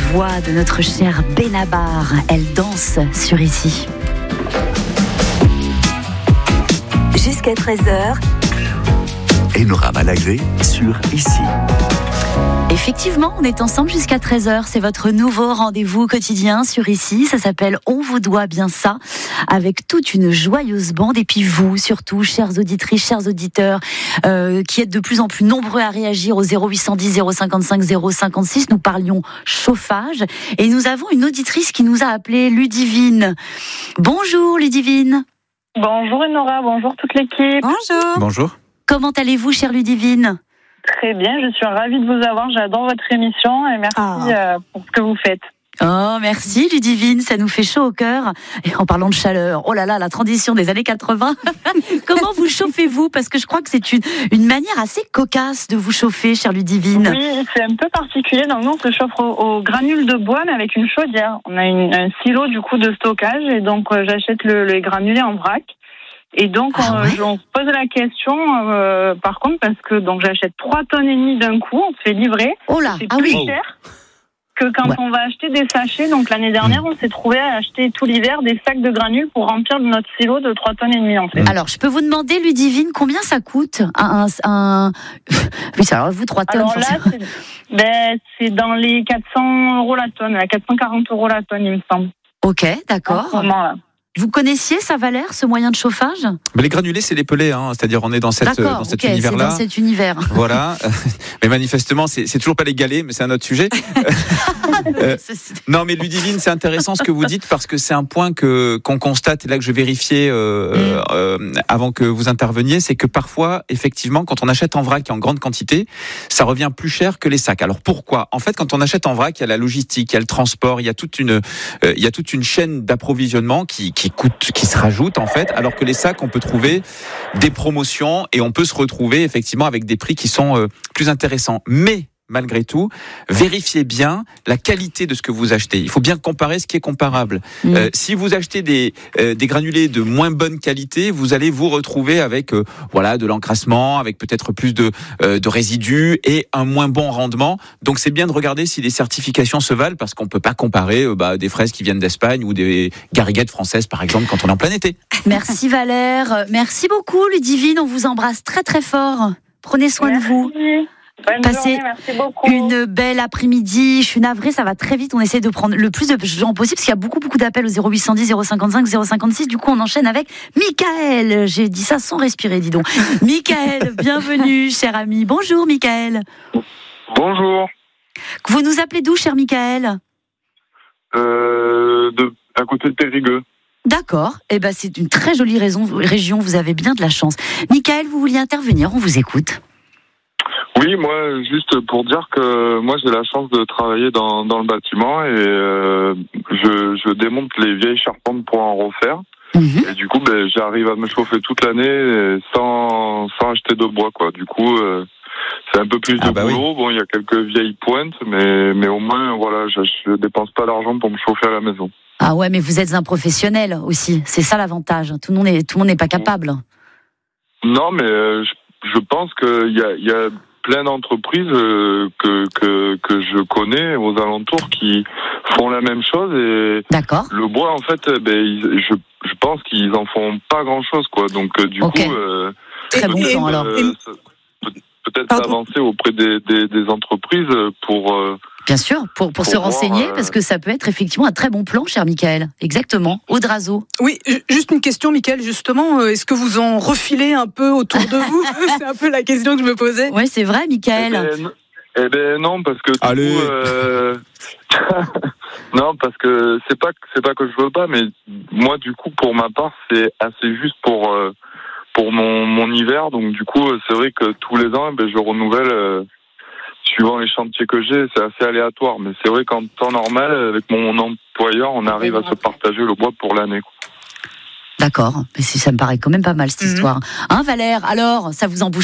voix de notre chère Benabar. Elle danse sur Ici. Jusqu'à 13h. Enora Malagré sur Ici. Effectivement, on est ensemble jusqu'à 13h. C'est votre nouveau rendez-vous quotidien sur Ici. Ça s'appelle On vous doit bien ça, avec toute une joyeuse bande. Et puis vous, surtout, chères auditrices, chers auditeurs, qui êtes de plus en plus nombreux à réagir au 0810 055 056. Nous parlions chauffage. Et nous avons une auditrice qui nous a appelé Ludivine. Bonjour Ludivine. Bonjour Enora, bonjour toute l'équipe. Bonjour. Bonjour. Comment allez-vous, chère Ludivine ? Très bien, je suis ravie de vous avoir, j'adore votre émission et merci pour ce que vous faites. Oh, merci Ludivine, ça nous fait chaud au cœur. Et en parlant de chaleur, oh là là, la transition des années 80. Comment vous chauffez-vous ? Parce que je crois que c'est une manière assez cocasse de vous chauffer, chère Ludivine. Oui, c'est un peu particulier, donc nous on se chauffe au granule de bois mais avec une chaudière. On a un silo du coup de stockage et donc j'achète les granulés en vrac. Et donc, on se pose la question, par contre, parce que donc j'achète 3,5 tonnes d'un coup, on se fait livrer. Oh là, c'est plus cher que quand on va acheter des sachets. Donc l'année dernière, on s'est trouvé à acheter tout l'hiver des sacs de granules pour remplir notre silo de 3,5 tonnes en fait. Alors, je peux vous demander, Ludivine, combien ça coûte Oui, alors vous 3 tonnes. Alors là, c'est dans les 400 € la tonne, à 440 € la tonne, il me semble. Ok, d'accord. En ce moment-là. Vous connaissiez ça, Valère, ce moyen de chauffage ? Mais les granulés, c'est les pelés, c'est-à-dire on est dans cet univers-là. C'est dans cet univers. Voilà. Mais manifestement, c'est toujours pas les galets, mais c'est un autre sujet. Non, mais Ludivine, c'est intéressant ce que vous dites parce que c'est un point qu'on constate et là que je vérifiais avant que vous interveniez, c'est que parfois, effectivement, quand on achète en vrac et en grande quantité, ça revient plus cher que les sacs. Alors pourquoi ? En fait, quand on achète en vrac, il y a la logistique, il y a le transport, il y a toute une chaîne d'approvisionnement qui se rajoute en fait, alors que les sacs, on peut trouver des promotions et on peut se retrouver effectivement avec des prix qui sont plus intéressants. Mais malgré tout, vérifiez bien la qualité de ce que vous achetez. Il faut bien comparer ce qui est comparable. Si vous achetez des granulés de moins bonne qualité, vous allez vous retrouver avec de l'encrassement, avec peut-être plus de résidus et un moins bon rendement. Donc c'est bien de regarder si les certifications se valent parce qu'on peut pas comparer des fraises qui viennent d'Espagne ou des gariguettes françaises par exemple quand on est en plein été. Merci Valère, merci beaucoup Ludivine, on vous embrasse très très fort. Prenez soin de vous. Bonne Passez journée, merci beaucoup. Une belle après-midi. Je suis navrée, ça va très vite. On essaie de prendre le plus de gens possible parce qu'il y a beaucoup d'appels au 0810 055 056. Du coup, on enchaîne avec Michael. J'ai dit ça sans respirer, dis donc. Michael, bienvenue, cher ami. Bonjour, Michael. Bonjour. Vous nous appelez d'où, cher Michael ? À côté de Périgueux. D'accord. C'est une très jolie région. Vous avez bien de la chance. Michael, vous vouliez intervenir, on vous écoute. Oui, moi, juste pour dire que moi, j'ai la chance de travailler dans le bâtiment et je démonte les vieilles charpentes pour en refaire. Et du coup, j'arrive à me chauffer toute l'année sans acheter de bois, quoi. Du coup, c'est un peu plus de boulot. Oui. Bon, il y a quelques vieilles pointes, mais au moins, voilà, je dépense pas d'argent pour me chauffer à la maison. Ah ouais, mais vous êtes un professionnel aussi. C'est ça l'avantage. Tout le monde n'est pas capable. Non, mais je pense qu'il y a plein d'entreprises que je connais aux alentours qui font la même chose et d'accord. Le bois en fait je pense qu'ils en font pas grand chose quoi donc du coup très bon plan alors peut-être s'avancer auprès des entreprises pour bien sûr, pour se renseigner, parce que ça peut être effectivement un très bon plan, cher Michael. Exactement, Audrazo. Oui, juste une question, Michael, justement. Est-ce que vous en refilez un peu autour de vous ? C'est un peu la question que je me posais. Oui, c'est vrai, Michael. Eh ben non, parce que du coup, non, parce que c'est pas que je veux pas, mais moi, du coup, pour ma part, c'est assez juste pour mon hiver. Donc, du coup, c'est vrai que tous les ans, je renouvelle... Suivant les chantiers que j'ai, c'est assez aléatoire. Mais c'est vrai qu'en temps normal, avec mon employeur, on arrive à se partager le bois pour l'année. D'accord. Mais ça me paraît quand même pas mal, cette histoire. Hein, Valère ? Alors, ça vous embouche